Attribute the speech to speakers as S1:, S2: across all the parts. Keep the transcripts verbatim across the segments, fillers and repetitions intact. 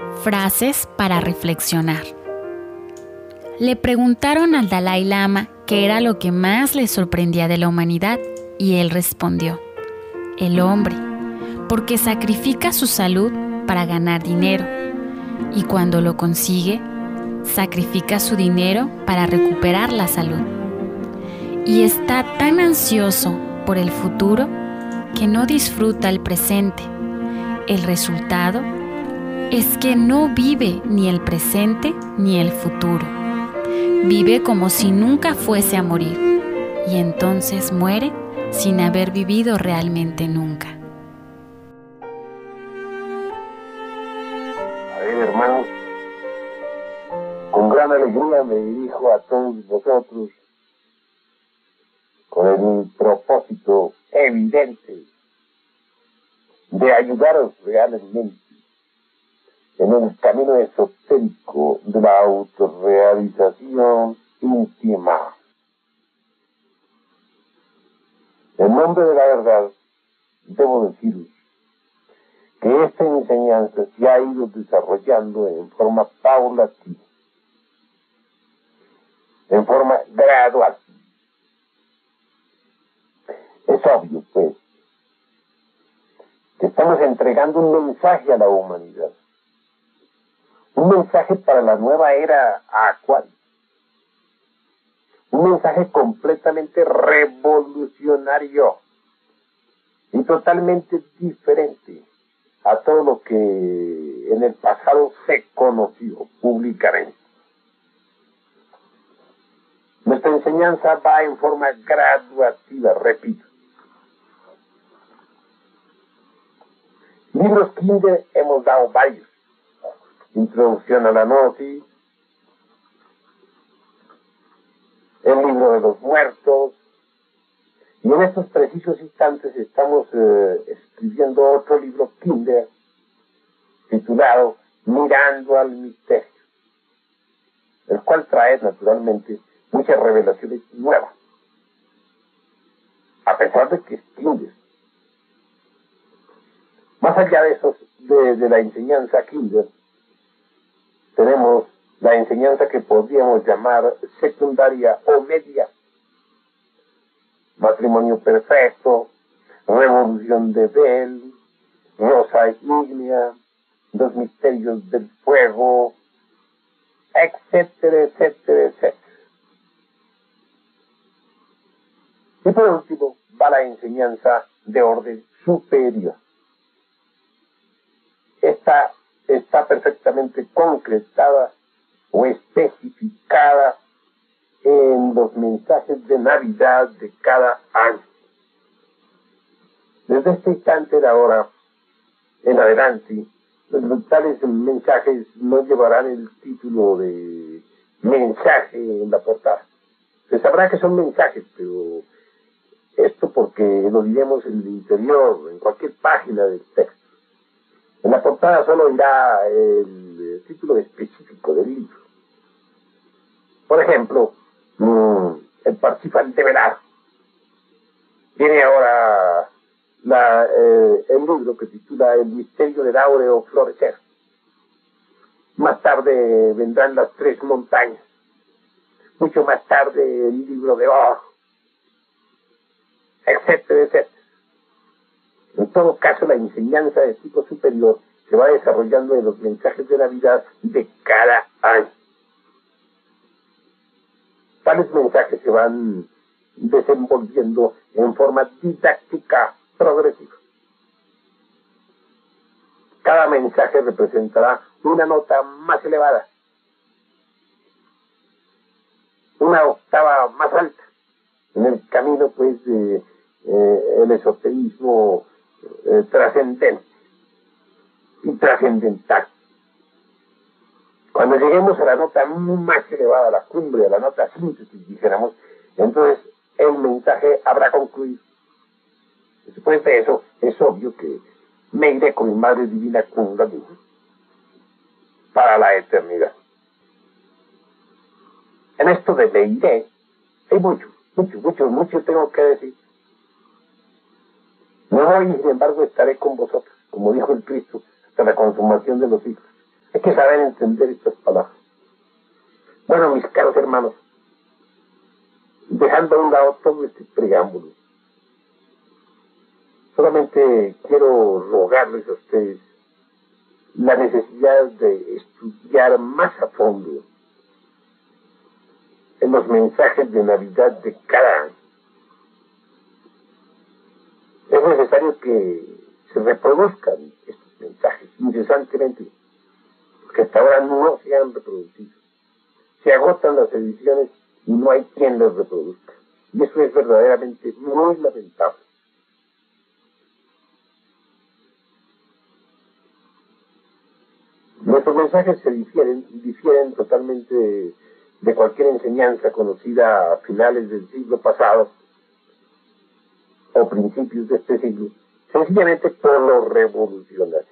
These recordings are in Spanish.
S1: Frases para reflexionar. Le preguntaron al Dalai Lama qué era lo que más le sorprendía de la humanidad y él respondió: el hombre, porque sacrifica su salud para ganar dinero y cuando lo consigue, sacrifica su dinero para recuperar la salud. Y está tan ansioso por el futuro que no disfruta el presente. El resultado es que no vive ni el presente ni el futuro. Vive como si nunca fuese a morir y entonces muere sin haber vivido realmente nunca.
S2: A ver, hermanos, con gran alegría me dirijo a todos vosotros con el propósito evidente de ayudaros realmente en el camino esotérico de la autorrealización íntima. En nombre de la verdad, debo deciros que esta enseñanza se ha ido desarrollando en forma paulatina, en forma gradual. Es obvio, pues, que estamos entregando un mensaje a la humanidad. Un mensaje para la nueva era actual. Un mensaje completamente revolucionario y totalmente diferente a todo lo que en el pasado se conoció públicamente. Nuestra enseñanza va en forma graduativa, repito. Libros Kinder hemos dado varios. Introducción a la Gnosis, el libro de los muertos, y en estos precisos instantes estamos eh, escribiendo otro libro Kinder titulado Mirando al Misterio, el cual trae naturalmente muchas revelaciones nuevas, a pesar de que es Kinder. Más allá de, esos, de, de la enseñanza Kinder, tenemos la enseñanza que podríamos llamar secundaria o media. Matrimonio perfecto, revolución de Bell, rosa ígnea, los misterios del fuego, etcétera, etcétera, etcétera. Y por último va la enseñanza de orden superior. Esta está perfectamente concretada o especificada en los mensajes de Navidad de cada año. Desde este instante de ahora en adelante, los tales mensajes no llevarán el título de mensaje en la portada. Se sabrá que son mensajes, pero esto porque lo diremos en el interior, en cualquier página del texto. En la portada solo irá el título específico del libro. Por ejemplo, el Parsifal de Velar. Tiene ahora la, eh, el libro que titula El misterio del áureo florecer. Más tarde vendrán las tres montañas. Mucho más tarde el libro de oro, etcétera, etcétera. En todo caso, la enseñanza de tipo superior se va desarrollando en los mensajes de Navidad de cada año. Tales mensajes se van desenvolviendo en forma didáctica progresiva. Cada mensaje representará una nota más elevada, una octava más alta, en el camino pues de eh, el esoterismo eh, trascendente y trascendental. Cuando lleguemos a la nota más elevada, a la cumbre, a la nota síntesis, dijéramos, entonces el mensaje habrá concluido. Después de eso, es obvio que me iré con mi Madre Divina Kundalini para la eternidad. En esto de me iré, hay mucho, mucho, mucho, mucho tengo que decir. No voy, sin embargo, estaré con vosotros, como dijo el Cristo, hasta la consumación de los siglos. Hay que saber entender estas palabras. Bueno, mis caros hermanos, dejando a un lado todo este preámbulo, solamente quiero rogarles a ustedes la necesidad de estudiar más a fondo en los mensajes de Navidad de cada año. Es necesario que se reproduzcan estos mensajes incesantemente, porque hasta ahora no se han reproducido. Se agotan las ediciones y no hay quien las reproduzca. Y eso es verdaderamente muy lamentable. Nuestros mensajes se difieren, difieren totalmente de, de cualquier enseñanza conocida a finales del siglo pasado o principios de este siglo, sencillamente por lo revolucionario.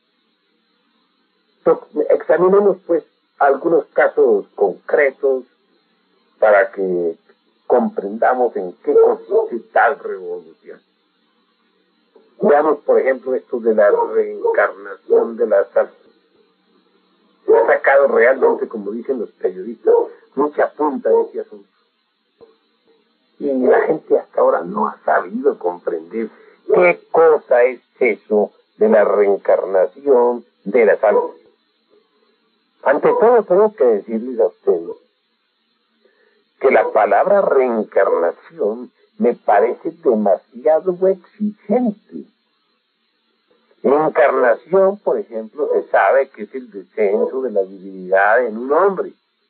S2: So, examinemos pues algunos casos concretos para que comprendamos en qué consiste tal revolución. Veamos, por ejemplo, esto de la reencarnación de la salsa. Se ha sacado realmente, como dicen los periodistas, mucha punta de ese asunto. Y la gente hasta ahora no ha sabido comprender qué cosa es eso de la reencarnación de la salsa. Ante todo, tengo que decirles a ustedes que la palabra reencarnación me parece demasiado exigente. Encarnación, por ejemplo, se sabe que es el descenso de la divinidad en un hombre.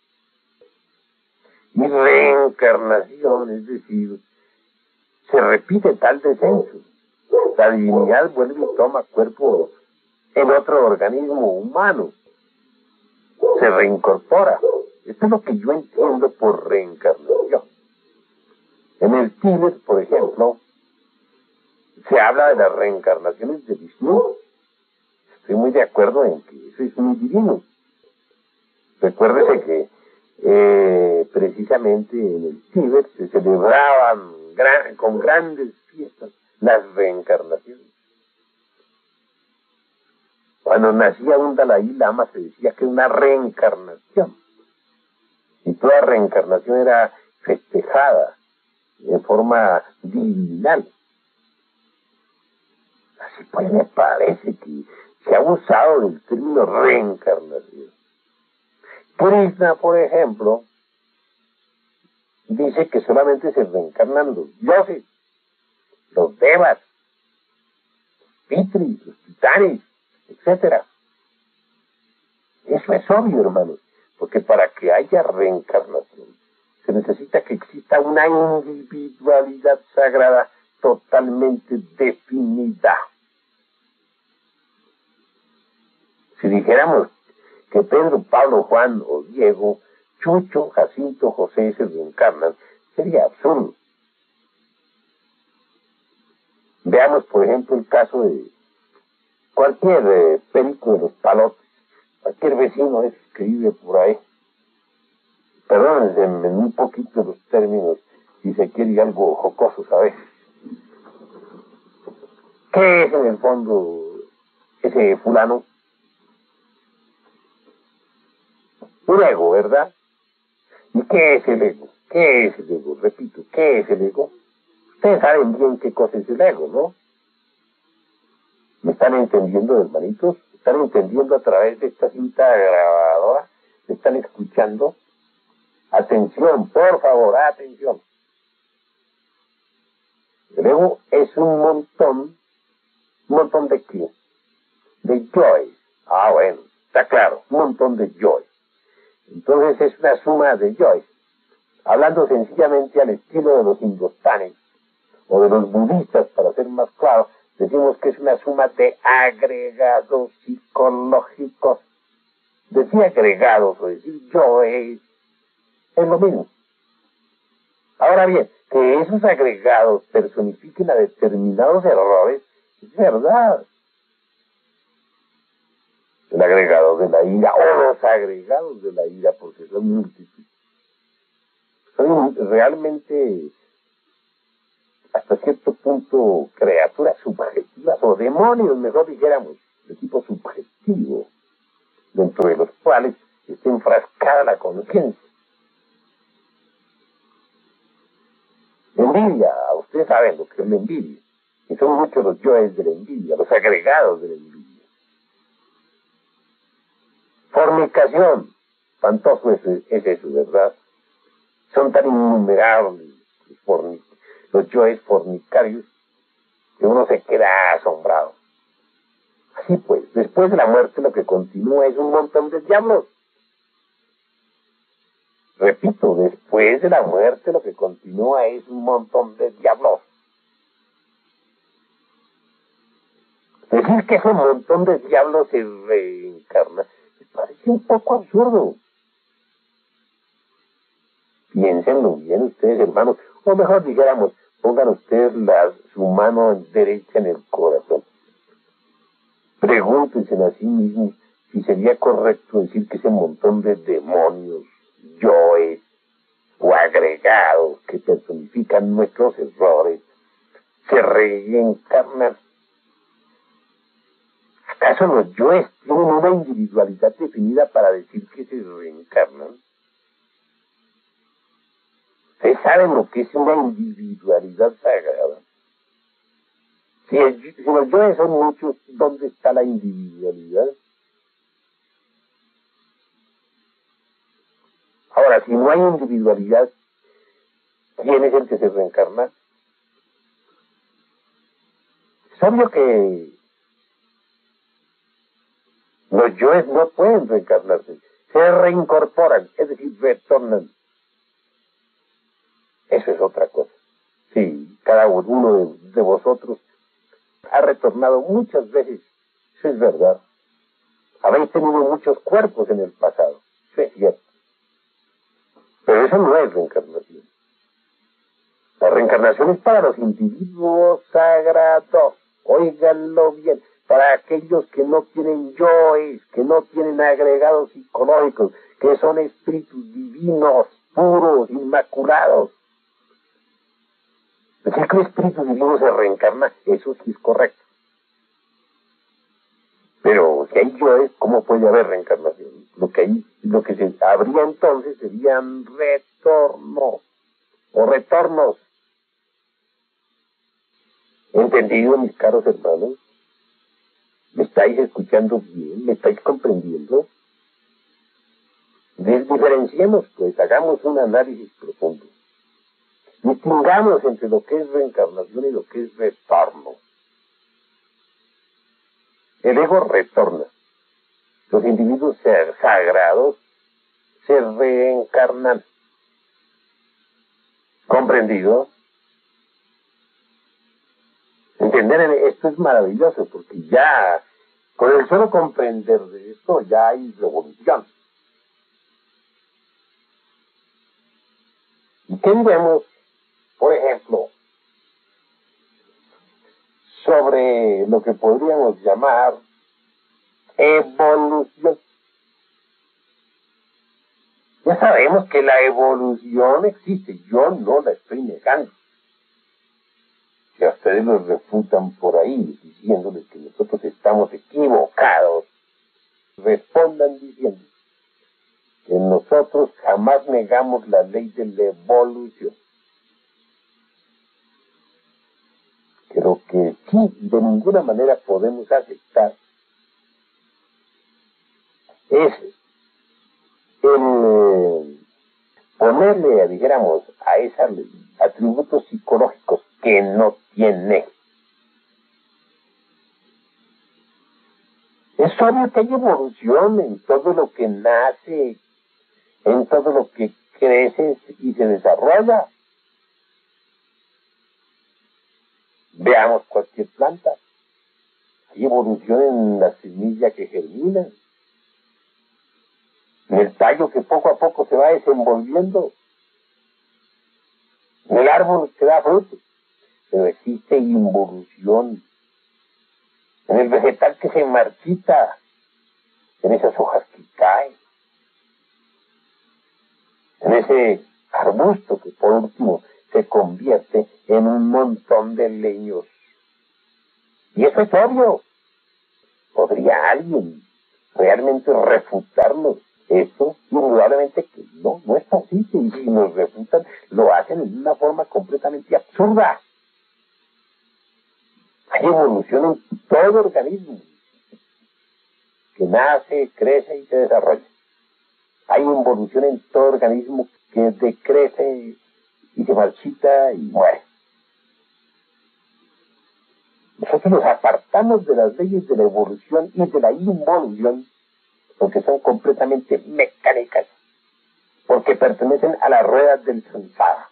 S2: Y reencarnación, es decir, se repite tal descenso. La divinidad vuelve y toma cuerpo en otro organismo humano. Se reincorpora. Esto es lo que yo entiendo por reencarnación. En el Tíbet, por ejemplo, se habla de las reencarnaciones de Vishnu. Estoy muy de acuerdo en que eso es muy divino. Recuérdese que eh, precisamente en el Tíbet se celebraban gran, con grandes fiestas las reencarnaciones. Cuando nacía un Dalai Lama se decía que era una reencarnación. Y toda reencarnación era festejada en forma divinal. Así pues me parece que se ha usado del término reencarnación. Krishna, por ejemplo, dice que solamente se reencarnan los dioses, los devas, los pitris, los titanes, etcétera. Eso es obvio, hermanos, porque para que haya reencarnación se necesita que exista una individualidad sagrada totalmente definida. Si dijéramos que Pedro, Pablo, Juan o Diego, Chucho, Jacinto, José se reencarnan, sería absurdo. Veamos, por ejemplo, el caso de cualquier eh, perico de los palotes, cualquier vecino es que vive por ahí. Perdónense en un poquito los términos, si se quiere algo jocosos a veces. ¿Qué es en el fondo ese fulano? Un ego, ¿verdad? ¿Y qué es el ego? ¿Qué es el ego? Repito, ¿qué es el ego? Ustedes saben bien qué cosa es el ego, ¿no? ¿Me están entendiendo, hermanitos? ¿Me están entendiendo a través de esta cinta grabadora? ¿Me están escuchando? Atención, por favor, atención. El ego es un montón, un montón de qué? De joy. Ah, bueno, está claro, un montón de joy. Entonces es una suma de joy. Hablando sencillamente al estilo de los hindustanes o de los budistas, para ser más claro, decimos que es una suma de agregados psicológicos. Decir agregados o decir joy es lo mismo. Ahora bien, que esos agregados personifiquen a determinados errores, es verdad. El agregado de la ira, o los agregados de la ira, porque son múltiples, son realmente, hasta cierto punto, criaturas subjetivas, o demonios, mejor dijéramos, de tipo subjetivo. dentro de los cuales está enfrascada la conciencia. Envidia, ustedes saben lo que es la envidia, y son muchos los yoes de la envidia, los agregados de la envidia. Fornicación, espantoso es, es eso, ¿verdad? Son tan innumerables los, fornic los yoes fornicarios que uno se queda asombrado. Así pues, después de la muerte lo que continúa es un montón de diablos. Repito, después de la muerte lo que continúa es un montón de diablos. Decir que ese montón de diablos se reencarna me parece un poco absurdo. Piénsenlo bien ustedes, hermanos, o mejor dijéramos, pongan ustedes la, su mano derecha en el corazón. Pregúntense a sí mismos si sería correcto decir que ese montón de demonios, yoes o agregados que personifican nuestros errores se reencarnan. ¿Acaso los yoes tienen una individualidad definida para decir que se reencarnan? ¿Ustedes saben lo que es una individualidad sagrada? Si, el, si los yoes son muchos, ¿dónde está la individualidad? Ahora, si no hay individualidad, ¿quién es el que se reencarna? Es obvio que los yoes no pueden reencarnarse, se reincorporan, es decir, retornan. Eso es otra cosa. Sí, cada uno de, de vosotros ha retornado muchas veces, eso es verdad. Habéis tenido muchos cuerpos en el pasado, eso es cierto. Pero eso no es reencarnación. La reencarnación es para los individuos sagrados, óiganlo bien, para aquellos que no tienen yoes, que no tienen agregados psicológicos, que son espíritus divinos, puros, inmaculados. Decir que un espíritu divino se reencarna, eso sí es correcto. Pero si hay yoes, ¿cómo puede haber reencarnación? Lo que hay, lo que se habría entonces serían retornos o retornos. ¿Entendido, mis caros hermanos? ¿Me estáis escuchando bien? ¿Me estáis comprendiendo? Diferenciemos, pues, hagamos un análisis profundo. Distingamos entre lo que es reencarnación y lo que es retorno. El ego retorna. Los individuos sagrados se reencarnan. ¿Comprendido? Entender esto es maravilloso, porque ya, con el solo comprender de esto, ya hay revolución. ¿Y qué diremos, por ejemplo, sobre lo que podríamos llamar evolución? Ya sabemos que la evolución existe, yo no la estoy negando. Si a ustedes los refutan por ahí diciéndoles que nosotros estamos equivocados, respondan diciendo que nosotros jamás negamos la ley de la evolución. Pero que sí, de ninguna manera podemos aceptar es el eh, ponerle, dijéramos, a esa ley atributos psicológicos que no tiene. Es obvio que hay evolución en todo lo que nace, en todo lo que crece y se desarrolla. Veamos cualquier planta. Hay evolución en la semilla que germina, en el tallo que poco a poco se va desenvolviendo, en el árbol que da fruto. Pero existe involución en el vegetal que se marchita, en esas hojas que caen, en ese arbusto que por último se convierte en un montón de leños. Y eso es obvio. ¿Podría alguien realmente refutarnos eso, indudablemente que no, no es posible, y si nos refutan, lo hacen en una forma completamente absurda. Hay evolución en todo organismo, que nace, crece y se desarrolla. Hay evolución en todo organismo que decrece y se marchita y muere. Nosotros nos apartamos de las leyes de la evolución y de la involución porque son completamente mecánicas, porque pertenecen a las ruedas del samsara.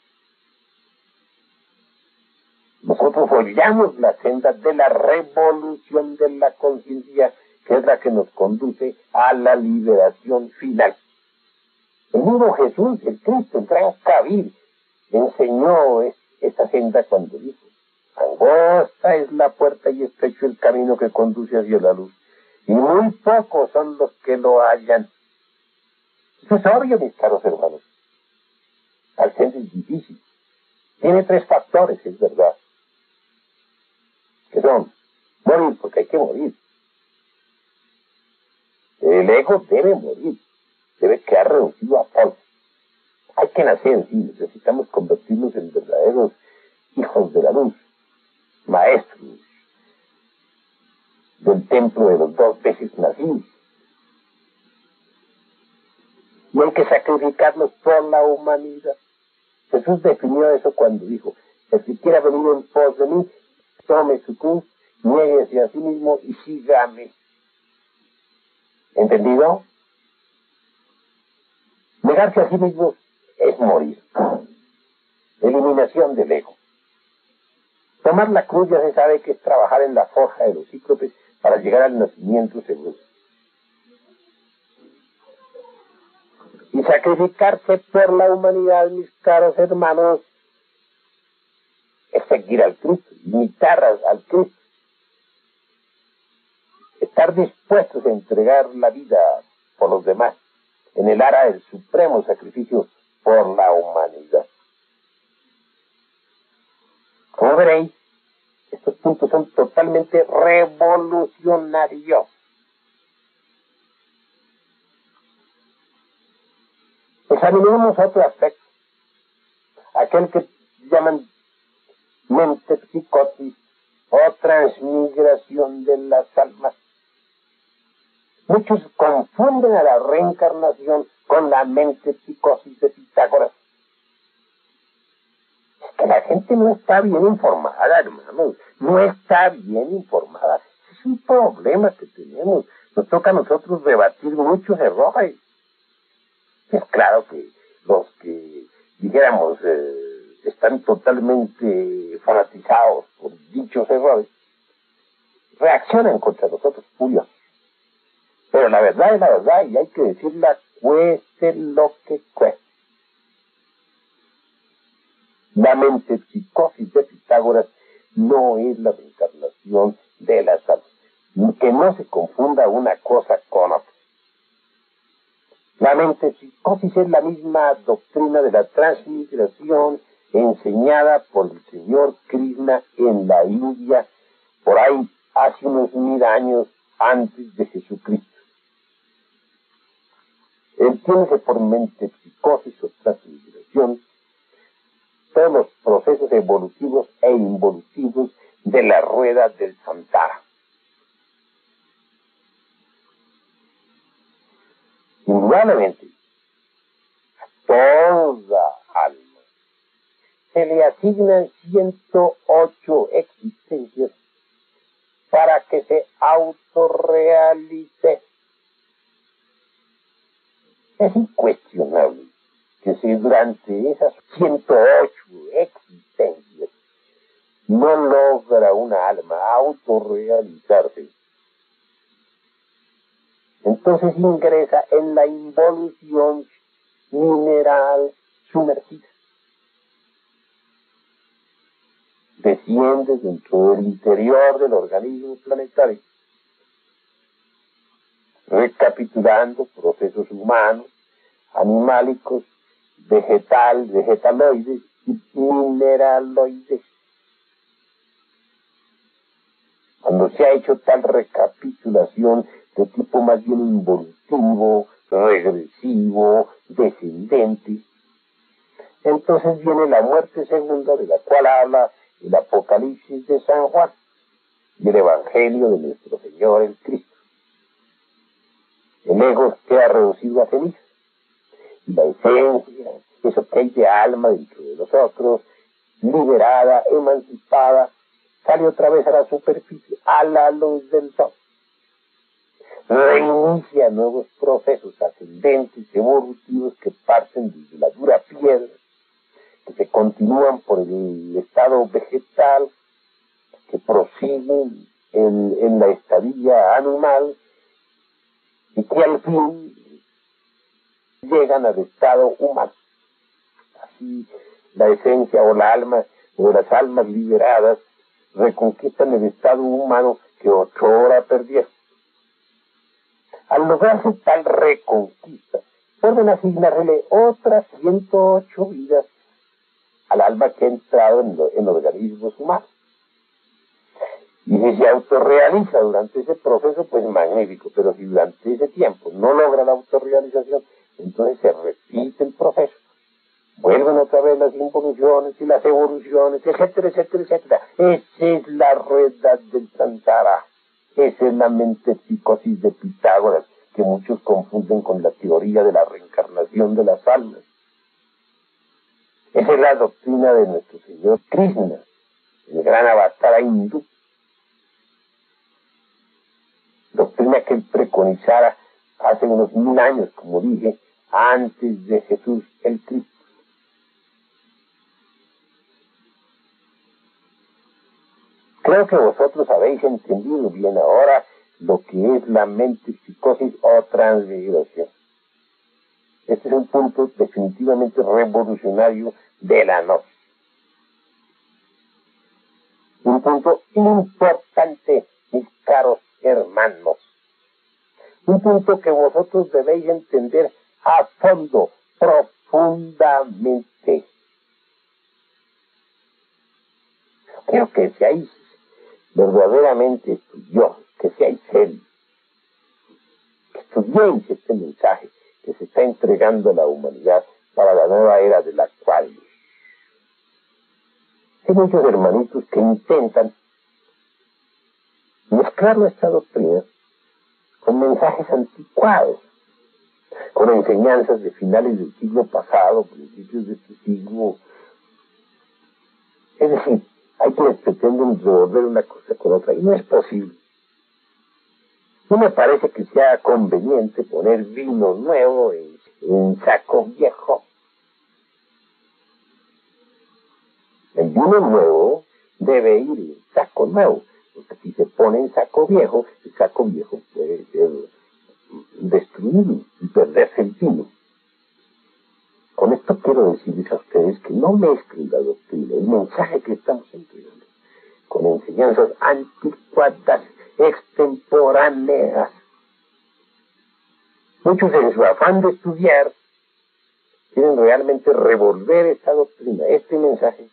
S2: Nosotros follamos la senda de la revolución de la conciencia, que es la que nos conduce a la liberación final. El mismo Jesús, el Cristo, el gran Kabir, enseñó esta senda cuando dijo: angosta es la puerta y estrecho el camino que conduce hacia la luz, y muy pocos son los que lo hallan. Eso es obvio, mis caros hermanos. Al ser es difícil. Tiene tres factores, es verdad, que son morir, porque hay que morir. El ego debe morir, debe quedar reducido a polvo. Hay que nacer, sí, necesitamos convertirnos en verdaderos hijos de la luz, maestros del templo de los dos veces nacidos. Y hay que sacrificarnos por la humanidad. Jesús definió eso cuando dijo: el que quiera venir en pos de mí, tome su cruz, niéguese a sí mismo y sígame. ¿Entendido? Negarse a sí mismo es morir. Eliminación del ego. Tomar la cruz ya se sabe que es trabajar en la forja de los cíclopes para llegar al nacimiento seguro. Y sacrificarse por la humanidad, mis caros hermanos, es seguir al Cristo, imitar al Cristo. Estar dispuestos a entregar la vida por los demás, en el ara del supremo sacrificio por la humanidad. Como veréis, estos puntos son totalmente revolucionarios. Examinemos otro aspecto, aquel que llaman mente psicosis o transmigración de las almas. Muchos confunden a la reencarnación con la mente psicosis de Pitágoras. Es que la gente no está bien informada, hermanos, no está bien informada. Es un problema que tenemos. Nos toca a nosotros rebatir muchos errores. Es claro que los que, dijéramos, eh, están totalmente fanatizados por dichos errores, reaccionan contra nosotros furiosos. Pero la verdad es la verdad y hay que decirla cueste lo que cueste. La mente psicosis de Pitágoras no es la reencarnación de las almas. Que no se confunda una cosa con otra. La mente psicosis es la misma doctrina de la transmigración enseñada por el señor Krishna en la India por ahí hace unos mil años antes de Jesucristo. Entiéndese por mente psicosis o transmigración todos los procesos evolutivos e involutivos de la rueda del samsara. Indudablemente, a toda alma se le asignan ciento ocho existencias para que se autorrealice. Es incuestionable que si durante esas ciento ocho existencias no logra una alma autorrealizarse, entonces ingresa en la involución mineral sumergida. Desciende dentro del interior del organismo planetario, recapitulando procesos humanos, animálicos, vegetal, vegetaloides y mineraloides. Cuando se ha hecho tal recapitulación, de tipo más bien involutivo, regresivo, descendente. Entonces viene la muerte segunda, de la cual habla el Apocalipsis de San Juan y el Evangelio de nuestro Señor el Cristo. El ego queda reducido a cenizas, y la esencia, eso que hay de alma dentro de nosotros, liberada, emancipada, sale otra vez a la superficie, a la luz del sol. Reinicia nuevos procesos ascendentes, evolutivos, que parten desde la dura piedra, que se continúan por el estado vegetal, que prosiguen en, en la estadía animal, y que al fin llegan al estado humano. Así la esencia o la alma o las almas liberadas reconquistan el estado humano que otrora perdieron. Al lograrse tal reconquista, pueden asignarle otras ciento ocho vidas al alma que ha entrado en, lo, en organismos humanos. Y si se autorrealiza durante ese proceso, pues magnífico, pero si durante ese tiempo no logra la autorrealización, entonces se repite el proceso. Vuelven otra vez las involuciones y las evoluciones, etcétera, etcétera, etcétera. Esa es la rueda del samsara. Esa es la metempsicosis de Pitágoras, que muchos confunden con la teoría de la reencarnación de las almas. Esa es la doctrina de nuestro Señor Krishna, el gran avatar hindú. Doctrina que él preconizara hace unos mil años, como dije, antes de Jesús el Cristo. Creo que vosotros habéis entendido bien ahora lo que es la metempsicosis o transfiguración. Este es un punto definitivamente revolucionario de la gnosis. Un punto importante, mis caros hermanos. Un punto que vosotros debéis entender a fondo, profundamente. Quiero que seáis verdaderamente estudiosos, que seáis serios, que estudiéis este mensaje que se está entregando a la humanidad para la nueva era de la cual hay muchos hermanitos que intentan mezclar nuestra doctrina con mensajes anticuados, con enseñanzas de finales del siglo pasado, principios de este siglo. Es decir, hay quienes pretenden revolver una cosa con otra, y no es posible. No me parece que sea conveniente poner vino nuevo en, en saco viejo. El vino nuevo debe ir en saco nuevo, porque si se pone en saco viejo, el saco viejo puede ser destruido y perderse el vino. Con esto quiero decirles a ustedes que no mezclen la doctrina, el mensaje que estamos entregando, con enseñanzas anticuadas, extemporáneas. Muchos, en su afán de estudiar, quieren realmente revolver esta doctrina, este mensaje,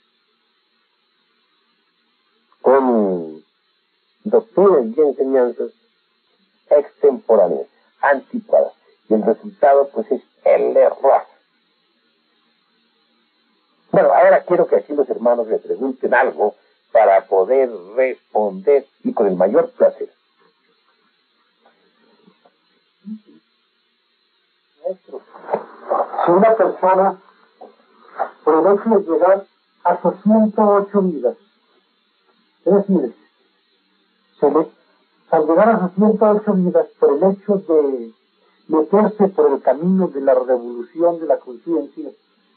S2: con doctrinas y enseñanzas extemporáneas, anticuadas. Y el resultado, pues, es el error. Bueno, ahora quiero que aquí los hermanos me pregunten algo para poder responder, y con el mayor placer. Si una persona, por el hecho de llegar a sus ciento ocho vidas, es decir, se le, al llegar a sus ciento ocho vidas, por el hecho de meterse por el camino de la revolución de la conciencia,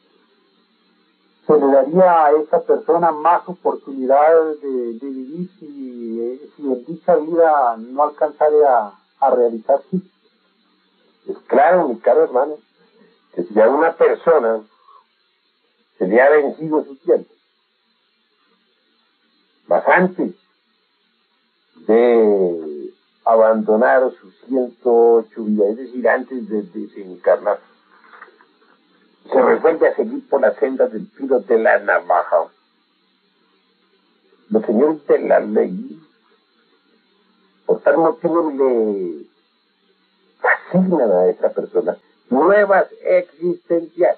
S2: se le daría a esa persona más oportunidad de, de vivir si, si en dicha vida no alcanzara a, a realizarse. Es claro, mi caro hermano, que si a una persona se le ha vencido su tiempo, más antes de abandonar sus ciento ocho vidas, es decir, antes de desencarnar, se resuelve a seguir por las sendas del filo de la navaja, los señores de la ley, por tal motivo le asignan a esa persona nuevas existencias.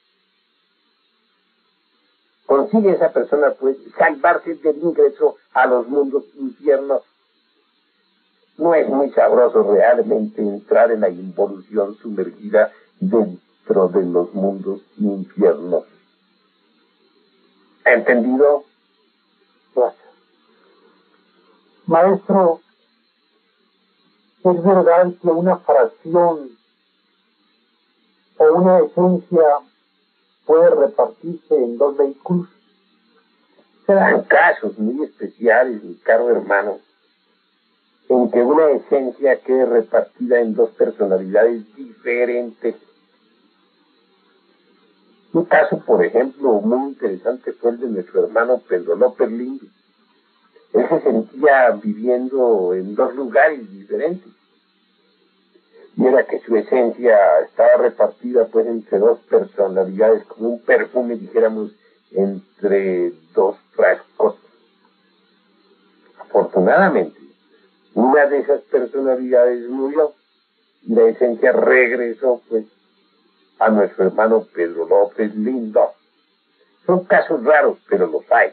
S2: Consigue esa persona, pues, salvarse del ingreso a los mundos infiernos. No es muy sabroso realmente entrar en la involución sumergida dentro de los mundos infiernos. ¿Entendido?
S3: Gracias. Maestro, ¿es verdad que una fracción o una esencia puede repartirse en dos vehículos?
S2: Se dan casos muy especiales, mi caro hermano, en que una esencia quede repartida en dos personalidades diferentes. Un caso, por ejemplo, muy interesante fue el de nuestro hermano Pedro López Lindo. Él se sentía viviendo en dos lugares diferentes. Y era que su esencia estaba repartida pues entre dos personalidades, como un perfume, dijéramos, entre dos frascos. Afortunadamente, una de esas personalidades murió y la esencia regresó pues a nuestro hermano Pedro López Lindo. Son casos raros, pero los hay.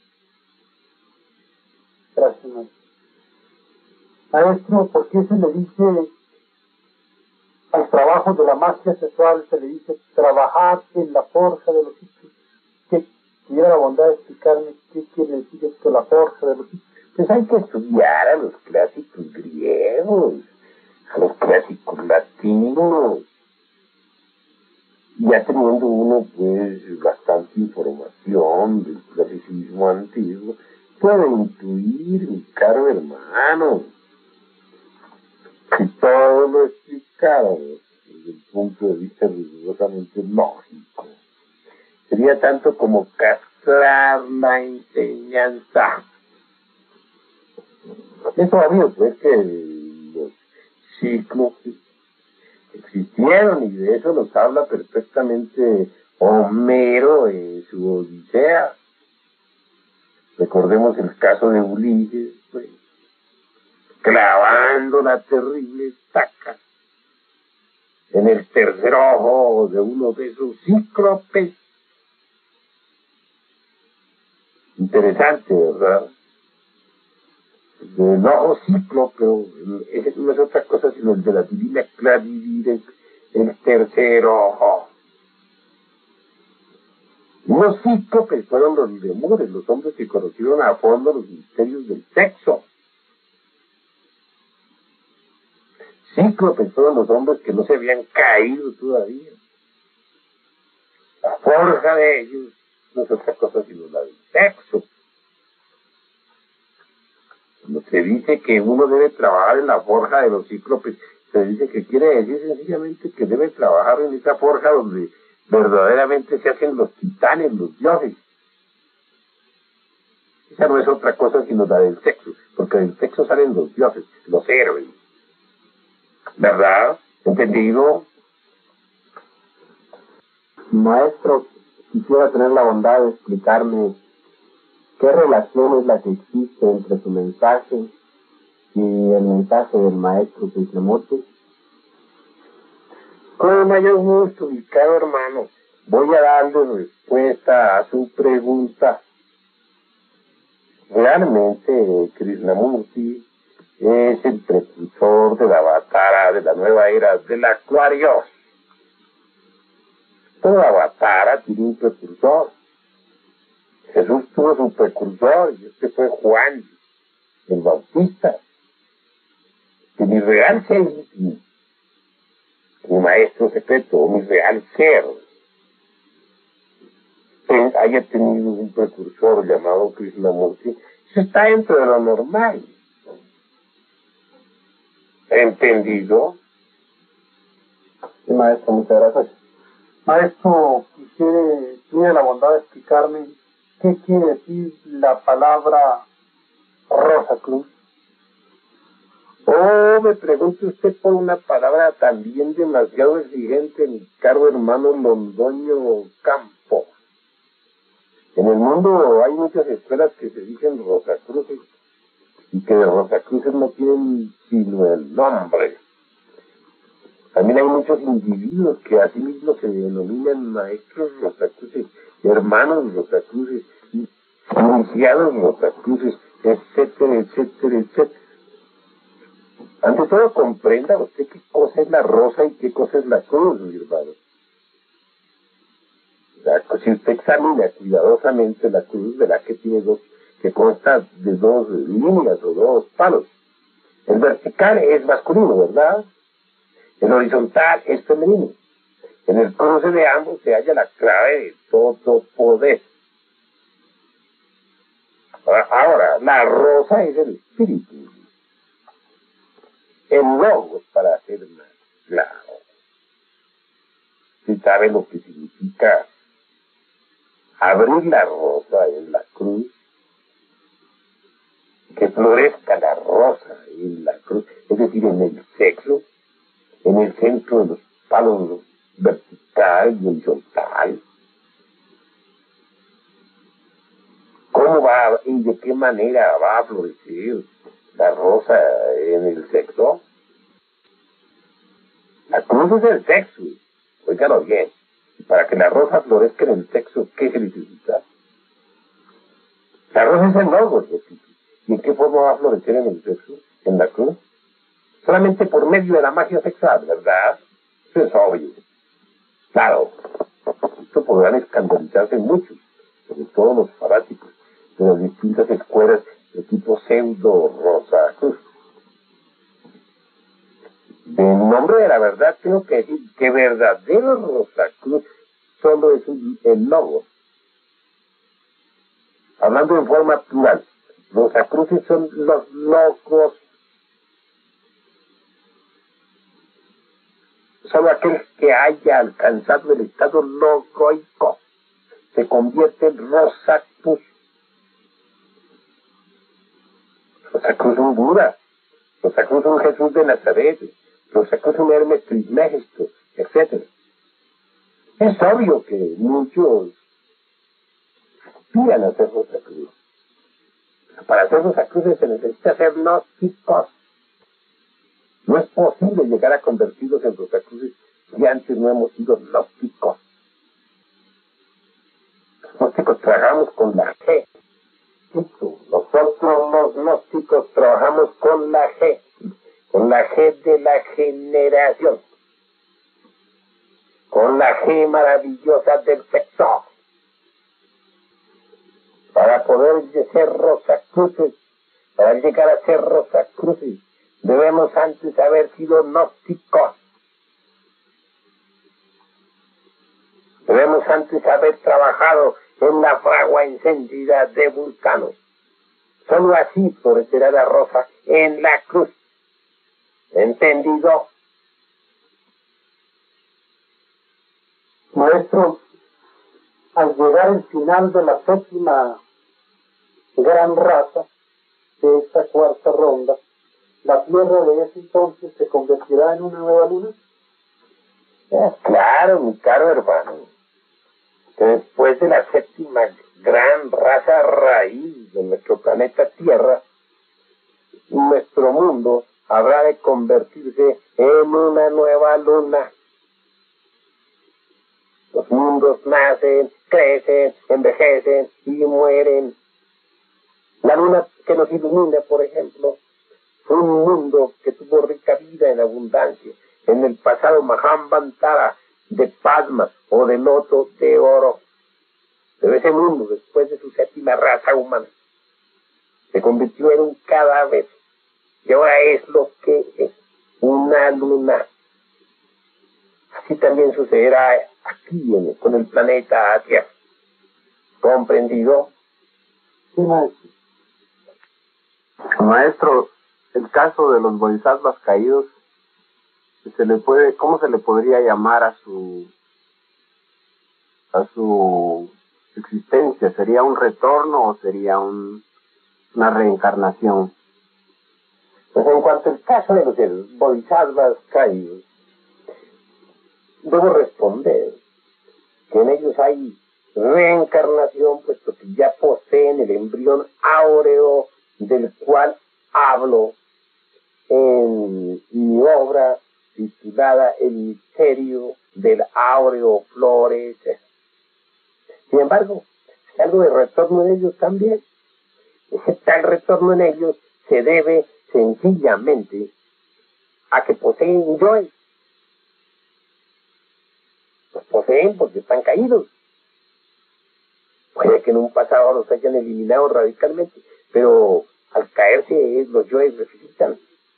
S3: Gracias, maestro. Maestro, ¿por qué se le dice al trabajo de la magia sexual, se le dice trabajar en la forja de los hijos? ¿Qué tuviera la bondad de explicarme qué quiere decir esto, la forja de los hijos?
S2: Pues hay que estudiar a los clásicos griegos, a los clásicos latinos. Ya teniendo uno pues bastante información del clasicismo antiguo, puede intuir, mi caro hermano, si todo lo explicáramos desde el punto de vista rigurosamente lógico, sería tanto como castrar la enseñanza. Es obvio pues que los ciclos existieron y de eso nos habla perfectamente Homero en su Odisea. Recordemos el caso de Ulises, pues, clavando la terrible estaca en el tercer ojo de uno de esos cíclopes. Interesante, ¿verdad? El ojo cíclope ese no es otra cosa sino el de la divina clarividente, el tercer ojo. Los cíclopes fueron los lemures, los hombres que conocieron a fondo los misterios del sexo. Cíclopes fueron los hombres que no se habían caído todavía. La forja de ellos no es otra cosa sino la del sexo. Cuando se dice que uno debe trabajar en la forja de los cíclopes, se dice que quiere decir sencillamente que debe trabajar en esa forja donde verdaderamente se hacen los titanes, los dioses. Esa no es otra cosa sino la del sexo, porque del sexo salen los dioses, los héroes. ¿Verdad? ¿Entendido?
S3: Maestro, quisiera tener la bondad de explicarme qué relación es la que existe entre su mensaje y el mensaje del maestro Krishnamurti.
S2: Con el mayor gusto, mi caro hermano, voy a darle respuesta a su pregunta. Realmente, Krishnamurti es el precursor de la Avatara de la nueva era del Acuario. Toda Avatara tiene un precursor. Jesús tuvo su precursor, y este fue Juan, el Bautista. Que mi real ser íntimo, mi maestro secreto, mi real ser, haya tenido un precursor llamado Krishnamurti, eso está dentro de lo normal. ¿Entendido?
S3: Sí, maestro, muchas gracias. Maestro, quisiera, tiene la bondad de explicarme qué quiere decir la palabra Rosa Cruz.
S2: Oh, me pregunta usted por una palabra también demasiado exigente, mi caro hermano Londoño Campo. En el mundo hay muchas escuelas que se dicen Rosacruces y que de Rosacruces no tienen sino el nombre. También hay muchos individuos que así mismo se denominan maestros Rosacruces, hermanos Rosacruces, iniciados Rosacruces, etcétera, etcétera, etcétera. Ante todo, comprenda usted qué cosa es la rosa y qué cosa es la cruz, mi hermano. O sea, si usted examina cuidadosamente la cruz, verá que tiene dos, que consta de dos líneas o dos palos. El vertical es masculino, ¿verdad? El horizontal es femenino. En el cruce de ambos se halla la clave de todo poder. Ahora, ahora la rosa es el espíritu. El logos, para hacer más claro. ¿Se sabe lo que significa abrir la rosa en la cruz? Que florezca la rosa en la cruz, es decir, en el sexo, en el centro de los palos vertical y horizontal. ¿Cómo va y de qué manera va a florecer la rosa en el sexo? La cruz es el sexo, óigalo bien. Para que la rosa florezca en el sexo, ¿qué se necesita? La rosa es el logos, repito. ¿Y en qué forma va a florecer en el sexo? ¿En la cruz? Solamente por medio de la magia sexual, ¿verdad? Eso es obvio. Claro, esto podrán escandalizarse muchos, sobre todo los fanáticos de las distintas escuelas de tipo pseudo Rosa Cruz. En nombre de la verdad tengo que decir que verdadero Rosa Cruz solo es un, el logo. Hablando en forma plural, Rosacruces son los logos. Solo aquel que haya alcanzado el estado logoico se convierte en Rosacruz. Rosacruz un Buda, Rosacruz un Jesús de Nazaret, Rosacruz un Hermes Trismegisto, etcétera. Es obvio que muchos aspiran a ser Rosacruz. Para ser Rosacruces se necesita ser gnósticos. No es posible llegar a convertirlos en Rosacruces si antes no hemos sido gnósticos. Los gnósticos trabajamos con la G. Nosotros los gnósticos trabajamos con la G, con la G de la generación, con la G maravillosa del sexo. Para poder ser Rosacruces, para llegar a ser Rosacruces, debemos antes haber sido gnósticos. Debemos antes haber trabajado en la fragua encendida de Vulcano. Solo así florecerá la rosa en la cruz. ¿Entendido?
S3: Maestro, al llegar al final de la séptima gran raza de esta cuarta ronda, ¿la Tierra de ese entonces se convertirá en una nueva luna?
S2: Eh, claro, mi caro hermano. Que después de la séptima gran raza raíz de nuestro planeta Tierra, nuestro mundo habrá de convertirse en una nueva luna. Los mundos nacen, crecen, envejecen y mueren. La luna que nos ilumina, por ejemplo, fue un mundo que tuvo rica vida en abundancia. En el pasado Mahambantara de Padma o de loto de oro. Pero ese mundo, después de su séptima raza humana, se convirtió en un cadáver. Y ahora es lo que es, una luna. Así también sucederá aquí en, con el planeta Tierra. ¿Comprendido?
S3: Sí, maestro.
S4: Maestro, el caso de los bodhisattvas caídos, se le puede, ¿cómo se le podría llamar a su a su existencia? ¿Sería un retorno o sería un, una reencarnación?
S2: Pues en cuanto al caso de los bodhisattvas caídos, debo responder que en ellos hay reencarnación, puesto que ya poseen el embrión áureo del cual hablo en mi obra titulada desnudada el misterio del áureo florecer. Sin embargo, hay algo de retorno en ellos también. Ese tal retorno en ellos se debe sencillamente a que poseen yoes. Los poseen porque están caídos. Puede que en un pasado los hayan eliminado radicalmente, pero al caerse los yoes resucitan.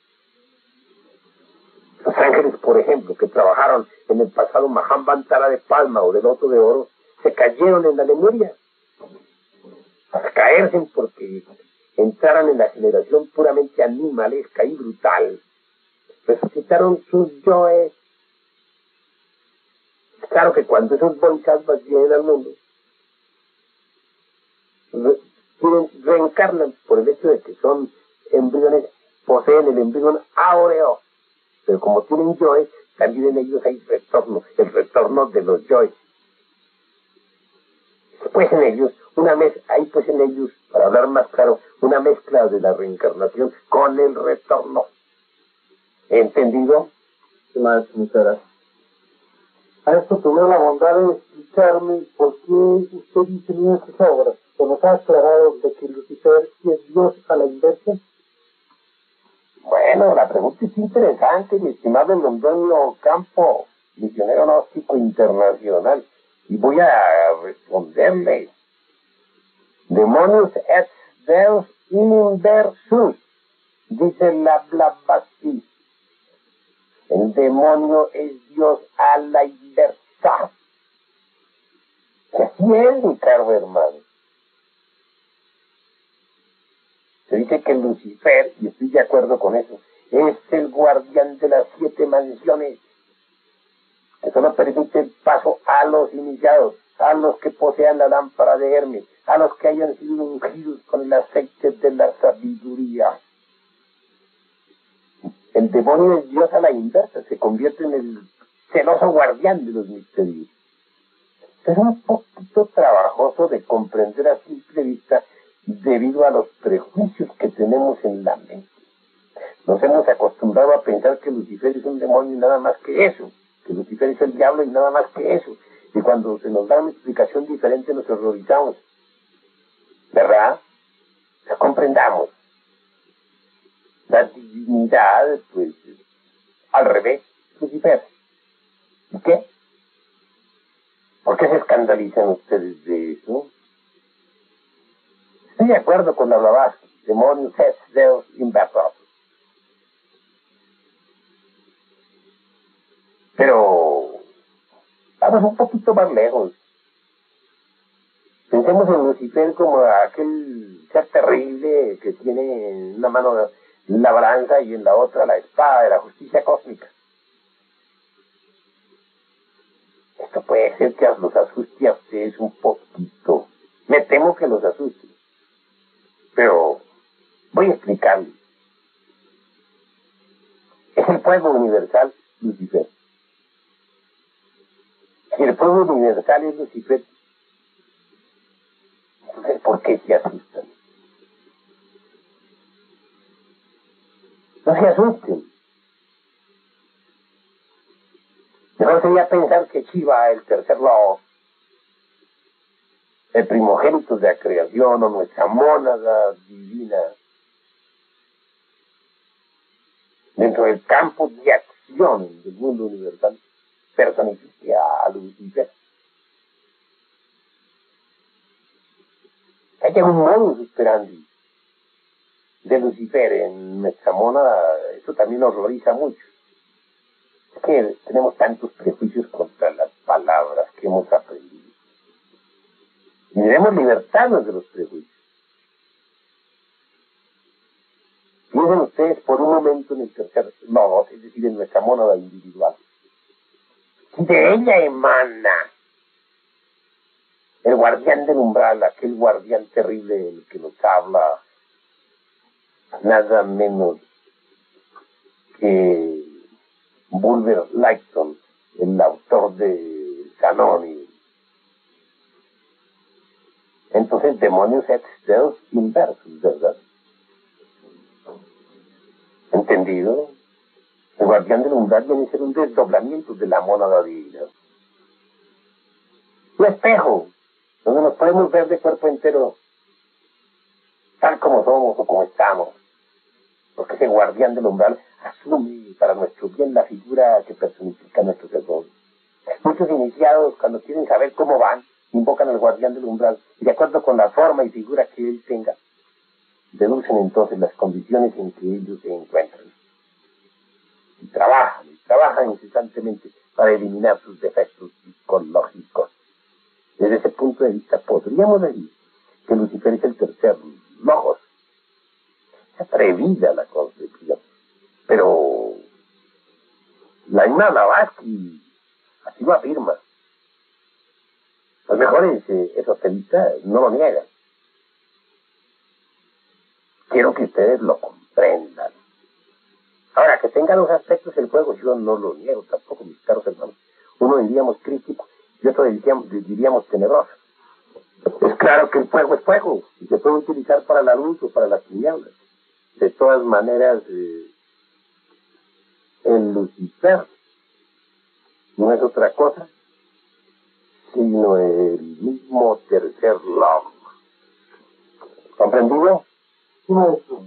S2: Los ángeles, por ejemplo, que trabajaron en el pasado Mahamvantara de palma o de loto de oro, se cayeron en la Lemuria. Al caerse porque entraran en la generación puramente animalesca y brutal, resucitaron sus yoes. Claro que cuando esos bodhisattvas vienen al mundo, re, reencarnan por el hecho de que son embriones, poseen el embrión áureo, pero como tienen yoes, también en ellos hay retorno, el retorno de los yoes. Pues en ellos, una mezcla, hay pues en ellos, para hablar más claro, una mezcla de la reencarnación con el retorno. ¿Entendido?
S3: ¿Qué más, muchas gracias? A esto tuve la bondad de explicarme por qué usted dice en sus obras, que nos ha aclarado de que Lucifer es Dios a la inversa.
S2: Bueno, la pregunta es interesante, mi estimado Londoño Campo, misionero gnóstico internacional, y voy a responderle. Demonios et Deus in inversus, dice la Blavatsky. El demonio es Dios a la inversa. Así es, mi caro hermano. Se dice que Lucifer, y estoy de acuerdo con eso, es el guardián de las siete mansiones. Eso no permite el paso a los iniciados, a los que posean la lámpara de Hermes, a los que hayan sido ungidos con el aceite de la sabiduría. El demonio es Dios a la inversa, se convierte en el celoso guardián de los misterios. Es un poquito trabajoso de comprender a simple vista debido a los prejuicios que tenemos en la mente. Nos hemos acostumbrado a pensar que Lucifer es un demonio y nada más que eso, que Lucifer es el diablo y nada más que eso. Y cuando se nos da una explicación diferente nos horrorizamos. ¿Verdad? La comprendamos. La divinidad, pues, al revés, Lucifer. ¿Y qué? ¿Por qué se escandalizan ustedes de eso? Estoy de acuerdo con la Blavatsky, demonios et Deus inversus. Pero vamos un poquito más lejos. Pensemos en Lucifer como aquel ser terrible que tiene en una mano la balanza y en la otra la espada de la justicia cósmica. Esto puede ser que los asuste a ustedes un poquito. Me temo que los asuste. Pero voy a explicarles. Es el fuego universal, Lucifer. Si el fuego universal es Lucifer, entonces ¿por qué se asustan? No se asusten. Mejor sería pensar que Shiva, el tercer lobo, el primogénito de la creación o nuestra mónada divina, dentro del campo de acción del mundo universal, personifica a Lucifer. Hay un modus operandi de Lucifer en nuestra mónada, eso también horroriza mucho. Es que tenemos tantos prejuicios contra las palabras que hemos aprendido. Y debemos libertarnos de los prejuicios. Piensen ustedes por un momento en el tercer logos, es decir, en nuestra mónada individual. Si de ella emana el guardián del umbral, aquel guardián terrible del que nos habla nada menos que Bulwer Lytton, el autor de Canoni. Entonces, demonios et Deus inversus, ¿verdad? ¿Entendido? El guardián del umbral viene a ser un desdoblamiento de la mónada divina. Un espejo, donde nos podemos ver de cuerpo entero, tal como somos o como estamos. Porque ese guardián del umbral asume para nuestro bien la figura que personifica nuestros errores. Muchos iniciados, cuando quieren saber cómo van, invocan al guardián del umbral y de acuerdo con la forma y figura que él tenga, deducen entonces las condiciones en que ellos se encuentran. Y trabajan, y trabajan incesantemente para eliminar sus defectos psicológicos. Desde ese punto de vista podríamos decir que Lucifer es el tercer logos. Es atrevida la concepción, pero la misma Blavatsky así lo afirma. Los mejores eh, esoteristas no lo niegan. Quiero que ustedes lo comprendan. Ahora, que tenga los aspectos del fuego, yo no lo niego tampoco, mis caros hermanos. Uno diríamos crítico y otro diríamos, diríamos tenebroso. Es claro que el fuego es fuego y se puede utilizar para la luz o para las tinieblas. De todas maneras, eh, el Lucifer no es otra cosa sino el mismo tercer logos. ¿Comprendido?
S3: Sí, maestro.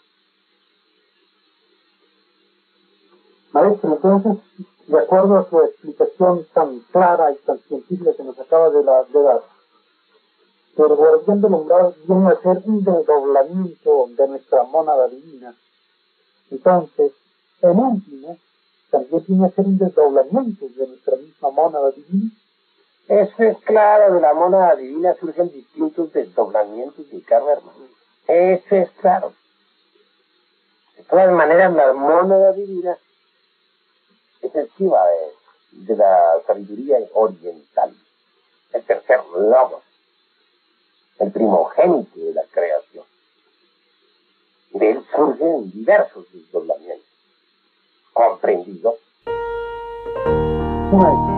S3: Maestro, entonces, de acuerdo a su explicación tan clara y tan científica que nos acaba de, la, de dar, el guardián del umbral viene a ser un desdoblamiento de nuestra mónada divina. Entonces, en último, también viene a ser un desdoblamiento de nuestra misma mónada divina.
S2: Eso es claro, de la mónada divina surgen distintos desdoblamientos de cada hermano. Eso es claro. De todas maneras, la mónada divina es el Shiva de, de la sabiduría oriental, el tercer logos, el primogénito de la creación. De él surgen diversos desdoblamientos. ¿Comprendido?
S3: Sí, maestro.